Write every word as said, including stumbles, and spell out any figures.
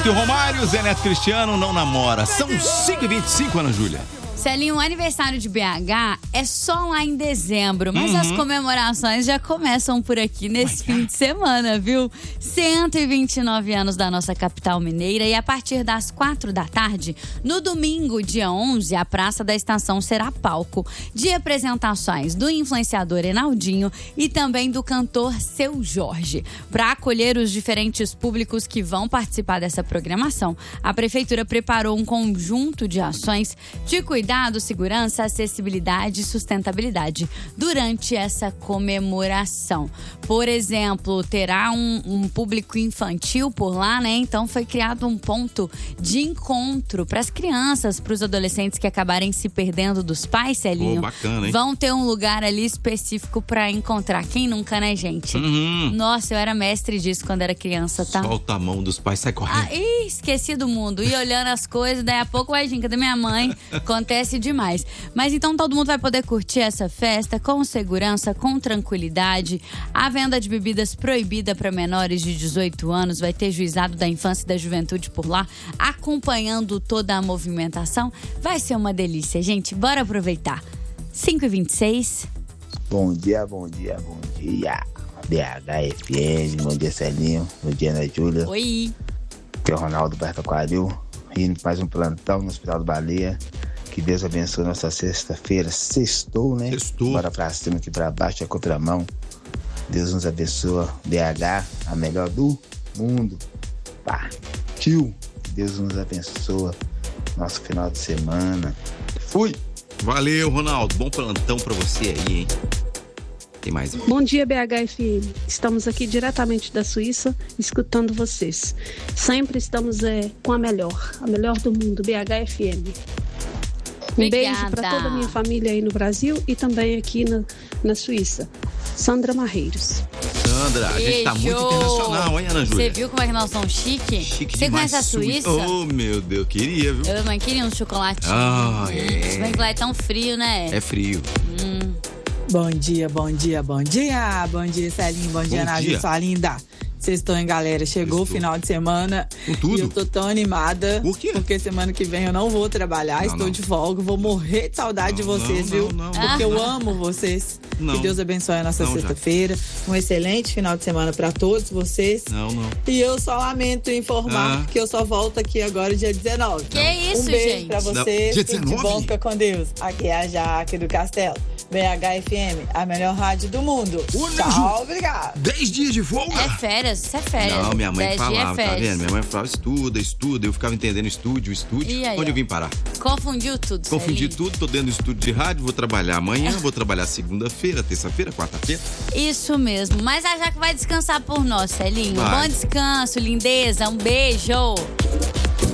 Neto e Romário, Zé Neto Cristiano não namora. São cinco e vinte e cinco, Ana Júlia. Celinho, o aniversário de B H é só lá em dezembro, mas Uhum. as comemorações já começam por aqui nesse fim de semana, viu? cento e vinte e nove anos da nossa capital mineira e a partir das quatro da tarde, no domingo, dia onze, a Praça da Estação será palco de apresentações do influenciador Enaldinho e também do cantor Seu Jorge. Para acolher os diferentes públicos que vão participar dessa programação, a Prefeitura preparou um conjunto de ações de cuidado, segurança, acessibilidade e sustentabilidade durante essa comemoração. Por exemplo, terá um, um público infantil por lá, né? Então foi criado um ponto de encontro para as crianças, para os adolescentes que acabarem se perdendo dos pais, Celinho. Oh, bacana, hein? Vão ter um lugar ali específico para encontrar. Quem nunca, né, gente? Uhum. Nossa, eu era mestre disso quando era criança, tá? Solta a mão dos pais, sai correndo. Ah, ih, esqueci do mundo. E olhando as coisas, daí a pouco, ué, gente, cadê minha mãe? Acontece demais. Mas então todo mundo vai poder curtir essa festa com segurança, com tranquilidade. A venda de bebidas proibida para menores de dezoito anos, vai ter juizado da infância e da juventude por lá, acompanhando toda a movimentação. Vai ser uma delícia, gente. Bora aproveitar. cinco e vinte e seis. Bom dia, bom dia, bom dia. B H F M, bom dia, Celinho. Bom dia, Ana Júlia. Oi. Aqui é o Ronaldo Berta Quadril, indo mais um plantão no Hospital do Baleia. Que Deus abençoe nossa sexta-feira. Sextou, né? Sextou. Bora pra cima, aqui pra baixo, é contramão. Deus nos abençoa. B H, a melhor do mundo. Partiu. Deus nos abençoa. Nosso final de semana. Fui. Valeu, Ronaldo. Bom plantão pra você aí, hein? Tem mais um. Bom dia, B H F M. Estamos aqui diretamente da Suíça, escutando vocês. Sempre estamos é, com a melhor, a melhor do mundo, B H F M. Um Obrigada. beijo para toda a minha família aí no Brasil e também aqui na, na Suíça. Sandra Marreiros. Sandra, a gente tá muito Beijo. internacional, hein, Ana Você Júlia? viu como é que nós somos chique? Chique Você demais, conhece a Suíça? Oh, meu Deus, queria, viu? Eu também queria um chocolatinho. Ah, é. Se bem que lá é tão frio, né? É frio. Hum. Bom dia, bom dia, bom dia. Bom dia, Celinho. Bom dia, Bom Ana dia. Júlia, sua linda. Vocês estão, hein, galera? Chegou o Estou. final de semana. Com tudo? E eu tô tão animada. Por quê? Porque semana que vem eu não vou trabalhar, Não, estou não. de folga. Vou morrer de saudade Não, de vocês, não, viu? não, não, Porque não. eu amo vocês. Não. Que Deus abençoe a nossa Não, já. sexta-feira. Um excelente final de semana pra todos vocês. Não, não. E eu só lamento informar Ah. que eu só volto aqui agora dia dezenove. Que isso, Um beijo gente? pra Não. vocês. Dia Tudo de dezenove? bom, fica com Deus. Aqui é a Jaque do Castelo. B H F M, a melhor rádio do mundo. Ô, Tchau, obrigado. Dez dias de folga? É férias, isso é férias. Não, minha mãe Dez falava, dias é tá férias. vendo? Minha mãe falava, estuda, estuda. Eu ficava entendendo estúdio, estúdio. E aí, Onde ó? eu vim parar? Confundiu tudo, Confundi Celinho. tudo, tô dentro do estúdio de rádio, vou trabalhar amanhã, vou trabalhar segunda-feira, terça-feira, quarta-feira. Isso mesmo. Mas a Jaque vai descansar por nós, Celinho. Vai. Bom descanso, lindeza. Um beijo.